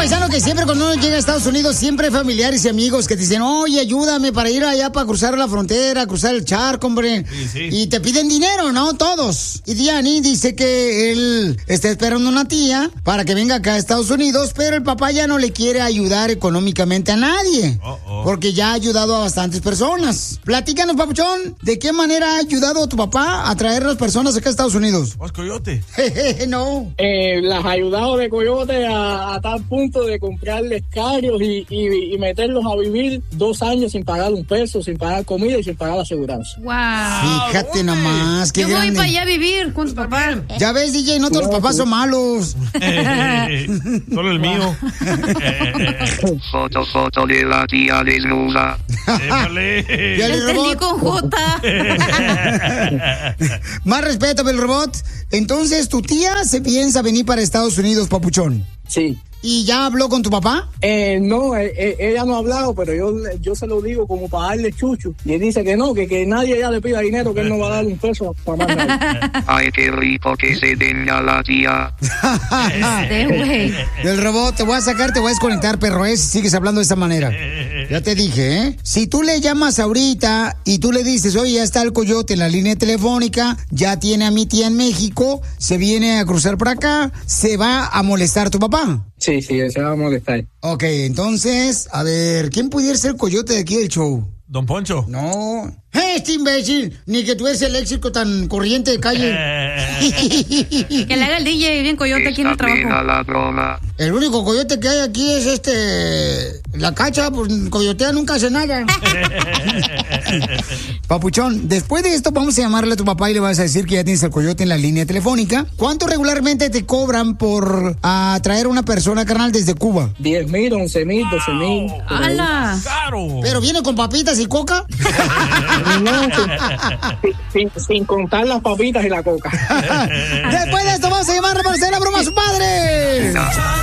paisano, que siempre cuando uno llega a Estados Unidos, siempre hay familiares y amigos que te dicen, oye, ayúdame para ir allá para cruzar la frontera, cruzar el charco, hombre. Sí. Y te piden dinero, ¿no? Todos. Y Diani dice que él está esperando una tía para que venga acá a Estados Unidos, pero el papá ya no le quiere ayudar económicamente a nadie. Porque ya ha ayudado a bastantes personas. Platícanos, papuchón, ¿de qué manera ha ayudado a tu papá a traer a las personas acá a Estados Unidos? ¿Vos, Coyote? No. Las ha ayudado de Coyote a tal punto de comprarles carros y meterlos a vivir 2 años sin pagar un peso, sin pagar comida y sin pagar la aseguranza. Wow. Fíjate nomás, qué Yo grande. voy para allá a vivir con tu papá. Ya ves, DJ, no todos los papás son malos. Solo el mío. Foto de la tía desnuda. Ya le entendí con J. Más respeto, el robot. Entonces, ¿tu tía se piensa venir para Estados Unidos, papuchón? Sí. ¿Y ya habló con tu papá? No, ella no ha hablado, pero yo se lo digo como para darle chucho. Y él dice que no, que nadie ya le pida dinero, que él no va a dar un peso para más nadie. Ay, qué rico que se den a la tía. El robot, te voy a sacar, te voy a desconectar, perro, si sigues hablando de esta manera. Ya te dije, ¿eh? Si tú le llamas ahorita y tú le dices, oye, ya está el Coyote en la línea telefónica, ya tiene a mi tía en México, se viene a cruzar por acá, se va a molestar tu papá. Sí, se va a molestar. Ok, entonces, a ver, ¿quién pudiera ser el Coyote de aquí del show? Don Poncho. No. Este imbécil, ni que tú eres el léxico tan corriente de calle. Que le haga el DJ bien Coyote aquí en el trabajo. La broma. El único coyote que hay aquí es la Cacha, pues coyotea nunca hace nada. Papuchón, después de esto vamos a llamarle a tu papá y le vas a decir que ya tienes el Coyote en la línea telefónica. ¿Cuánto regularmente te cobran por traer a una persona, carnal, desde Cuba? 10,000, 11,000, 12,000. ¡Hala! ¡Caro! ¿Pero viene con papitas y coca? No, sin contar las papitas y la coca. Después de esto vamos a llamarle para hacer la broma a su padre.